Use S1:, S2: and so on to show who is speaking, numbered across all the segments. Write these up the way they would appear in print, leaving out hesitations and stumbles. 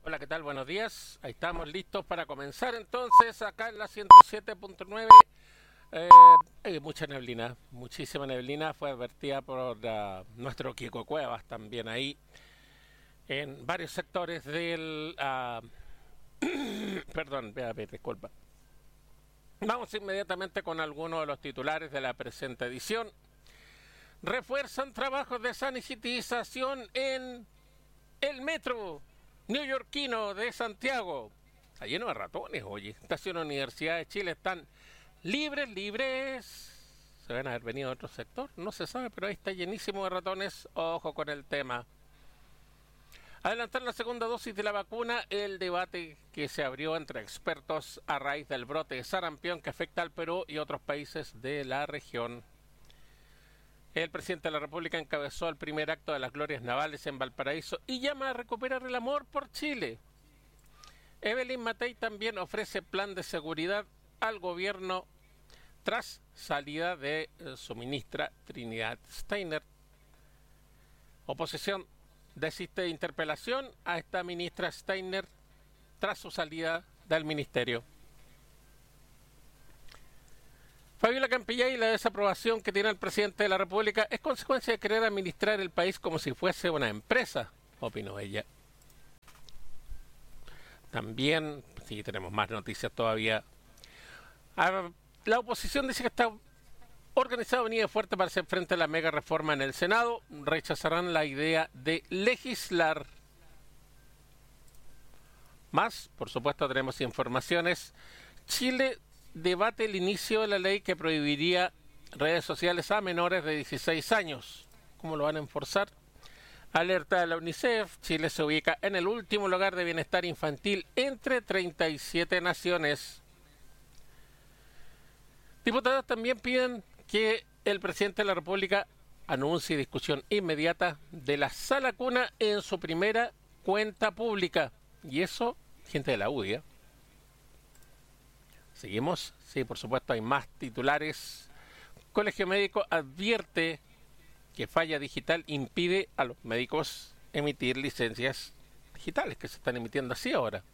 S1: Hola, ¿qué tal? Buenos días. Ahí estamos listos para comenzar entonces acá en la 107.9. Mucha neblina, muchísima neblina. Fue advertida por nuestro Kiko Cuevas también ahí en varios sectores del... perdón, disculpa. Vamos inmediatamente con algunos de los titulares de la presente edición. Refuerzan trabajos de sanitización en el metro neoyorquino de Santiago. Está lleno de ratones, oye. Estación Universidad de Chile están libres. ¿Se van a haber venido de otro sector? No se sabe, pero ahí está llenísimo de ratones. Ojo con el tema. Adelantar la segunda dosis de la vacuna, el debate que se abrió entre expertos a raíz del brote de sarampión que afecta al Perú y otros países de la región. El presidente de la República encabezó el primer acto de las glorias navales en Valparaíso y llama a recuperar el amor por Chile. Evelyn Matei también ofrece plan de seguridad al gobierno tras salida de su ministra Trinidad Steiner. Oposición desiste de interpelación a esta ministra Steiner tras su salida del ministerio. Fabiola Campillay, la desaprobación que tiene el presidente de la República es consecuencia de querer administrar el país como si fuese una empresa, opinó ella. También, sí, tenemos más noticias todavía. La oposición dice que está organizado venida fuerte para hacer frente a la mega reforma en el Senado. Rechazarán la idea de legislar. Más, por supuesto, tenemos informaciones. Chile debate el inicio de la ley que prohibiría redes sociales a menores de 16 años. ¿Cómo lo van a enforzar? Alerta de la UNICEF, Chile se ubica en el último lugar de bienestar infantil entre 37 naciones. Diputados también piden que el presidente de la República anuncie discusión inmediata de la sala cuna en su primera cuenta pública. Y eso, gente de la UDI, ¿eh? Seguimos, sí, por supuesto, hay más titulares. Colegio Médico advierte que falla digital impide a los médicos emitir licencias digitales, que se están emitiendo así ahora.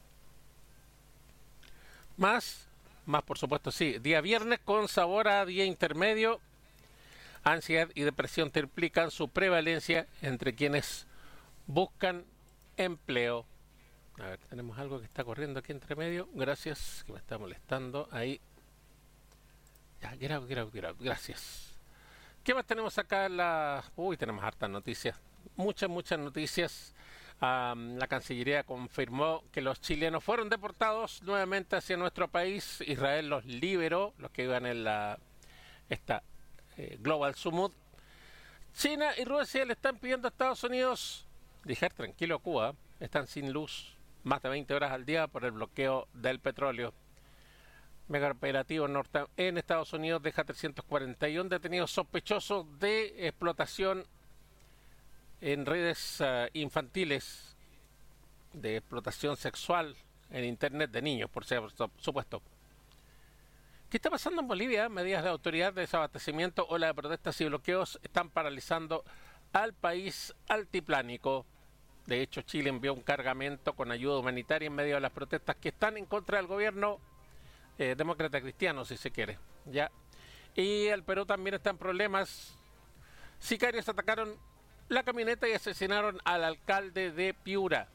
S1: Más por supuesto, sí. Día viernes con sabor a día intermedio. Ansiedad y depresión triplican su prevalencia entre quienes buscan empleo. A ver, tenemos algo que está corriendo aquí entre medio. Gracias, que me está molestando. Ahí. Ya, gracias. ¿Qué más tenemos acá? Tenemos hartas noticias. Muchas noticias. La Cancillería confirmó que los chilenos fueron deportados nuevamente hacia nuestro país. Israel los liberó, los que iban en esta Global Summit. China y Rusia le están pidiendo a Estados Unidos dejar tranquilo a Cuba. Están sin luz más de 20 horas al día por el bloqueo del petróleo. Mega operativo en Estados Unidos deja 341 detenidos sospechosos de explotación en redes infantiles, de explotación sexual en internet de niños, por supuesto. ¿Qué está pasando en Bolivia? Medidas de autoridad de desabastecimiento, ola de protestas y bloqueos están paralizando al país altiplánico. De hecho, Chile envió un cargamento con ayuda humanitaria en medio de las protestas que están en contra del gobierno demócrata cristiano, si se quiere. ¿Ya? Y el Perú también está en problemas. Sicarios atacaron la camioneta y asesinaron al alcalde de Piura.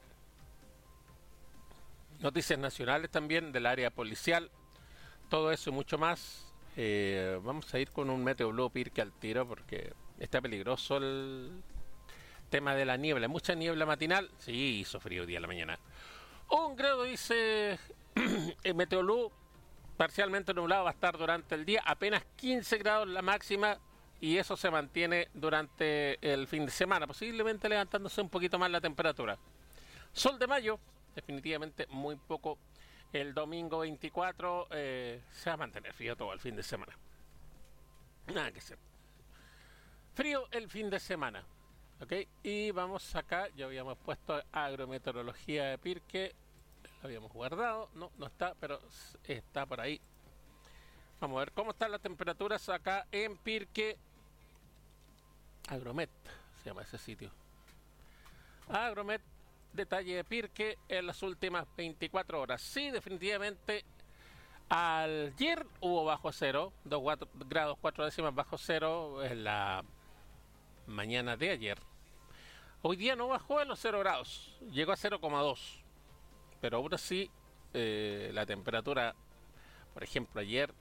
S1: Noticias nacionales también del área policial. Todo eso y mucho más. Vamos a ir con un Meteo Blue Pirque al tiro porque está peligroso el tema de la niebla. Mucha niebla matinal. Sí, hizo frío día a la mañana. 1 grado dice el Meteo Blue. Parcialmente nublado va a estar durante el día. Apenas 15 grados la máxima. Y eso se mantiene durante el fin de semana. Posiblemente levantándose un poquito más la temperatura. Sol de mayo. Definitivamente muy poco. El domingo 24 se va a mantener frío todo el fin de semana. Nada que hacer. Frío el fin de semana. ¿Ok? Y vamos acá. Ya habíamos puesto agrometeorología de Pirque. Lo habíamos guardado. No está, pero está por ahí. Vamos a ver cómo están las temperaturas acá en Pirque. Agromet se llama ese sitio. Agromet detalle de Pirque en las últimas 24 horas. Sí, definitivamente ayer hubo bajo cero, 2 grados 4 décimas bajo cero en la mañana de ayer. Hoy día no bajó a los 0 grados, llegó a 0,2. Pero aún así, la temperatura, por ejemplo, ayer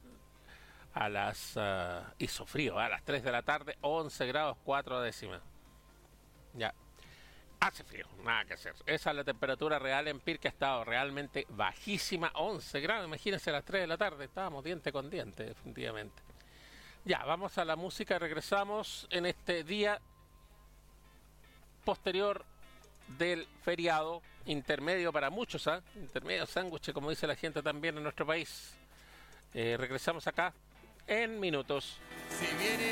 S1: hizo frío, a las 3 de la tarde, 11 grados 4 décimas. Ya, hace frío, nada que hacer. Esa es la temperatura real en Pirque, ha estado realmente bajísima, 11 grados. Imagínense a las 3 de la tarde, estábamos diente con diente, definitivamente. Ya, vamos a la música, regresamos en este día posterior del feriado, intermedio para muchos, intermedio sándwich, como dice la gente también en nuestro país. Regresamos acá en minutos.
S2: Si viene